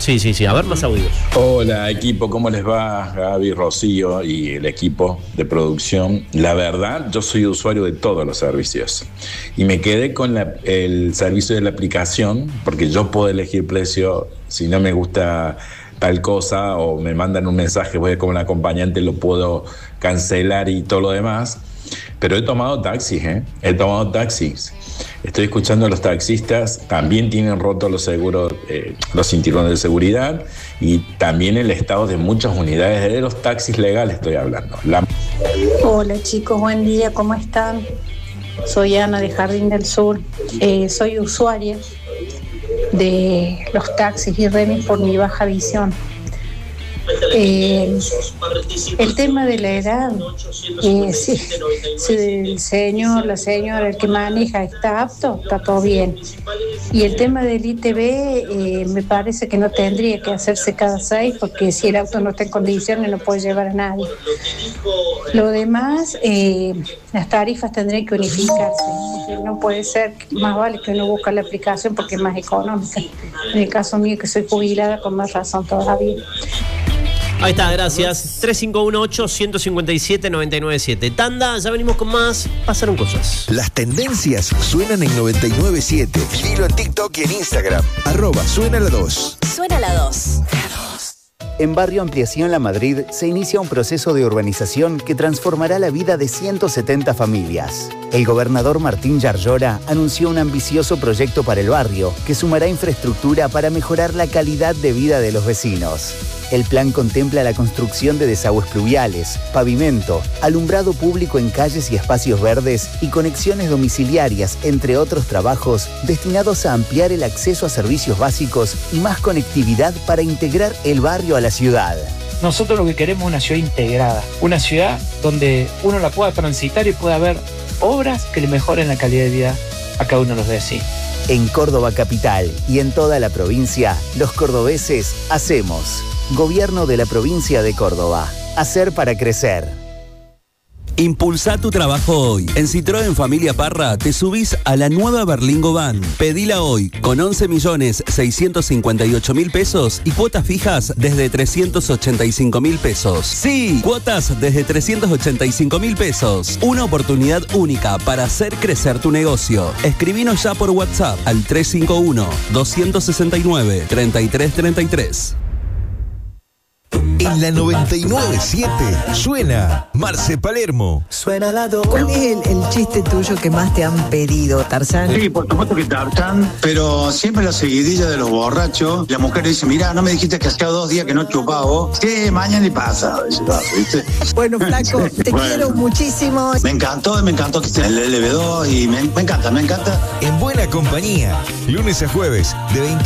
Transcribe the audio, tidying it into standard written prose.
Sí. A ver, más audios. Hola equipo, ¿cómo les va? Gaby, Rocío y el equipo de producción. La verdad, yo soy usuario de todos los servicios y me quedé con el servicio de la aplicación porque yo puedo elegir precio. Si no me gusta tal cosa o me mandan un mensaje, voy como un acompañante, lo puedo cancelar y todo lo demás. Pero he tomado taxis. Estoy escuchando a los taxistas, también tienen rotos los seguros, los cinturones de seguridad, y también el estado de muchas unidades de los taxis legales estoy hablando. Hola chicos, buen día, ¿cómo están? Soy Ana de Jardín del Sur. Soy usuaria de los taxis y remis por mi baja visión. El tema de la edad, si el señor, la señora, el que maneja está apto, está todo bien. Y el tema del ITV, me parece que no tendría que hacerse cada 6, porque si el auto no está en condiciones no puede llevar a nadie. Lo demás, las tarifas tendrían que unificarse. No puede ser, más vale que uno busque la aplicación porque es más económica. En el caso mío, que soy jubilada, con más razón todavía. Ahí está, gracias. 3518-157-997. Tanda, ya venimos con más. Pasaron cosas. Las tendencias suenan en 99.7. Vivilo en TikTok y en Instagram. @suena la 2. Suena la 2. En Barrio Ampliación La Madrid se inicia un proceso de urbanización que transformará la vida de 170 familias. El gobernador Martín Yarlora anunció un ambicioso proyecto para el barrio que sumará infraestructura para mejorar la calidad de vida de los vecinos. El plan contempla la construcción de desagües pluviales, pavimento, alumbrado público en calles y espacios verdes y conexiones domiciliarias, entre otros trabajos destinados a ampliar el acceso a servicios básicos y más conectividad para integrar el barrio a la ciudad. Nosotros lo que queremos es una ciudad integrada, una ciudad donde uno la pueda transitar y pueda ver obras que le mejoren la calidad de vida a cada uno de los vecinos. En Córdoba capital y en toda la provincia, los cordobeses hacemos. Gobierno de la provincia de Córdoba. Hacer para crecer. Impulsa tu trabajo hoy. En Citroën Familia Parra te subís a la nueva Berlingo Van. Pedila hoy con 11.658.000 pesos y cuotas fijas desde 385.000 pesos. Sí, cuotas desde 385.000 pesos. Una oportunidad única para hacer crecer tu negocio. Escribinos ya por WhatsApp al 351-269-3333. En la 99.7 suena Marce Palermo. Suena la 2. ¿Cuál es el chiste tuyo que más te han pedido, Tarzán? Sí, por supuesto que Tarzán, pero siempre la seguidilla de los borrachos. La mujer dice, mirá, no me dijiste que hacía 2 días que no chupaba vos. Sí, mañana y pasa. ¿Viste? Bueno, flaco, te quiero muchísimo. Me encantó que esté en el LB2 y me encanta. En buena compañía, lunes a jueves de 20